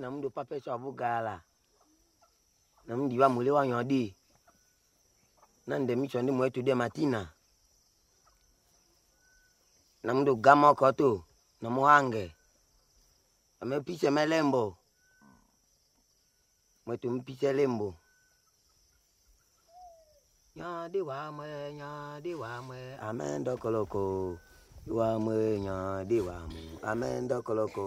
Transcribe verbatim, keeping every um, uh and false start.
na mdo pape so abugala na mdi wa mule wa nyodi na nde mi chondi mwetu de matina na mdo gama koto na muhange ame pise melembo mwetu mpise lembo nyadi wa mwe nyadi wa mwe amendo koloko wa mwe nyadi wa mu amendo koloko